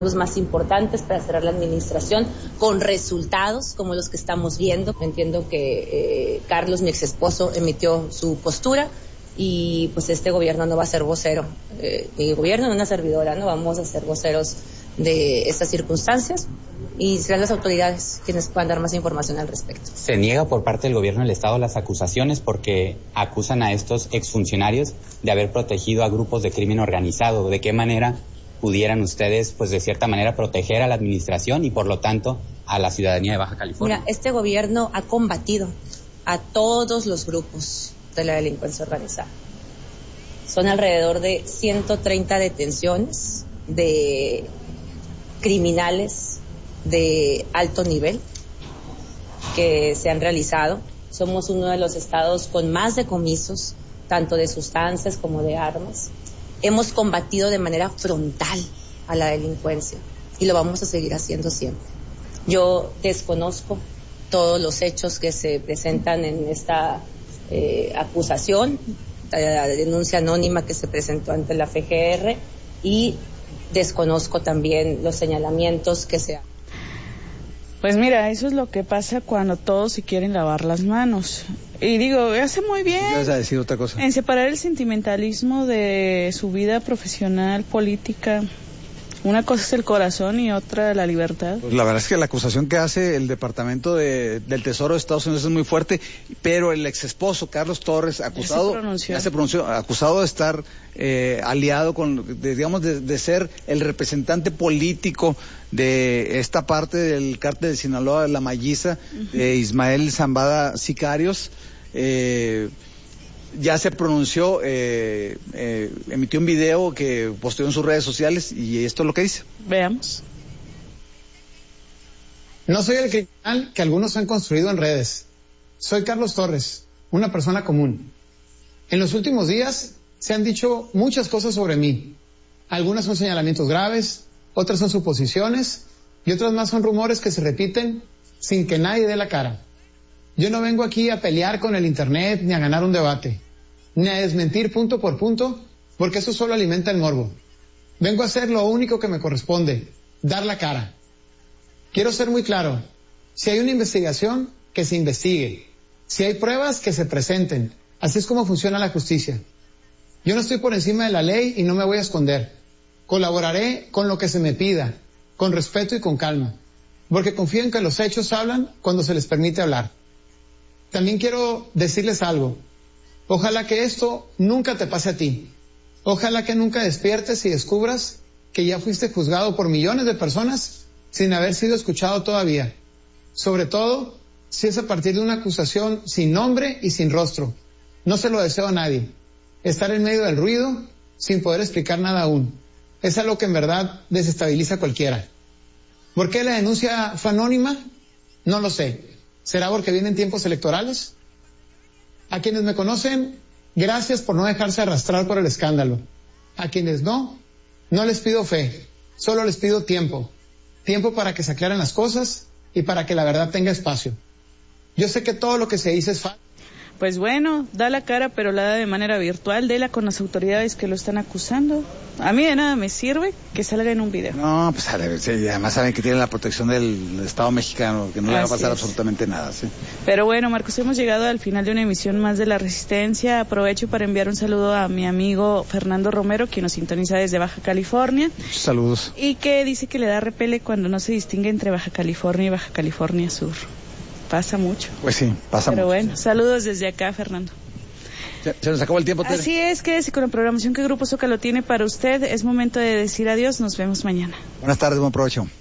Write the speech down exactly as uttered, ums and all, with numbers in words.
los más importantes para cerrar la administración con resultados como los que estamos viendo. Entiendo que eh, Carlos, mi ex esposo, emitió su postura y pues este gobierno no va a ser vocero. Eh, mi gobierno no es una servidora, no vamos a ser voceros de estas circunstancias y serán las autoridades quienes puedan dar más información al respecto. Se niega por parte del gobierno del Estado las acusaciones porque acusan a estos exfuncionarios de haber protegido a grupos de crimen organizado. ¿De qué manera pudieran ustedes, pues de cierta manera, proteger a la administración y por lo tanto a la ciudadanía de Baja California? Mira, este gobierno ha combatido a todos los grupos de la delincuencia organizada. Son alrededor de ciento treinta detenciones de criminales de alto nivel que se han realizado. Somos uno de los estados con más decomisos, tanto de sustancias como de armas. Hemos combatido de manera frontal a la delincuencia y lo vamos a seguir haciendo siempre. Yo desconozco todos los hechos que se presentan en esta eh, acusación, la denuncia anónima que se presentó ante la F G R, y desconozco también los señalamientos que se han. Pues mira, eso es lo que pasa cuando todos se quieren lavar las manos. Y digo, hace muy bien ¿Vas a decir otra cosa? en separar el sentimentalismo de su vida profesional, política. Una cosa es el corazón y otra la libertad. Pues la verdad es que la acusación que hace el Departamento de, del Tesoro de Estados Unidos es muy fuerte, pero el ex esposo Carlos Torres, acusado, ya se pronunció, ya se pronunció acusado de estar eh, aliado con, de, digamos, de, de ser el representante político de esta parte del cártel de Sinaloa, de la Malliza, uh-huh. de Ismael Zambada Sicarios. Eh, ya se pronunció, eh, eh, emitió un video que posteó en sus redes sociales y esto es lo que dice. Veamos. No soy el criminal que algunos han construido en redes. Soy Carlos Torres, una persona común. En los últimos días se han dicho muchas cosas sobre mí. Algunas son señalamientos graves, otras son suposiciones y otras más son rumores que se repiten sin que nadie dé la cara. Yo no vengo aquí a pelear con el internet ni a ganar un debate, ni a desmentir punto por punto, porque eso solo alimenta el morbo. Vengo a hacer lo único que me corresponde, dar la cara. Quiero ser muy claro, si hay una investigación, que se investigue. Si hay pruebas, que se presenten. Así es como funciona la justicia. Yo no estoy por encima de la ley y no me voy a esconder. Colaboraré con lo que se me pida, con respeto y con calma, porque confío en que los hechos hablan cuando se les permite hablar. También quiero decirles algo. Ojalá que esto nunca te pase a ti. Ojalá que nunca despiertes y descubras que ya fuiste juzgado por millones de personas sin haber sido escuchado todavía. Sobre todo, si es a partir de una acusación sin nombre y sin rostro. No se lo deseo a nadie. Estar en medio del ruido sin poder explicar nada aún. Es algo que en verdad desestabiliza a cualquiera. ¿Por qué la denuncia fue anónima? No lo sé. ¿Será porque vienen tiempos electorales? A quienes me conocen, gracias por no dejarse arrastrar por el escándalo. A quienes no, no les pido fe, solo les pido tiempo. Tiempo para que se aclaren las cosas y para que la verdad tenga espacio. Yo sé que todo lo que se dice es fácil. Pues bueno, da la cara, pero la da de manera virtual, déla con las autoridades que lo están acusando. A mí de nada me sirve que salga en un video. No, pues a ver, sí, además saben que tienen la protección del Estado mexicano, que no le va a pasar absolutamente nada, ¿sí? Pero bueno, Marcos, hemos llegado al final de una emisión más de La Resistencia. Aprovecho para enviar un saludo a mi amigo Fernando Romero, quien nos sintoniza desde Baja California. Saludos. Y que dice que le da repele cuando no se distingue entre Baja California y Baja California Sur. Pasa mucho. Pues sí, pasa Pero mucho. Pero bueno, saludos desde acá, Fernando. Se, se nos acabó el tiempo, Tere. Así es, quédese con la programación que Grupo Zócalo tiene para usted. Es momento de decir adiós, nos vemos mañana. Buenas tardes, buen provecho.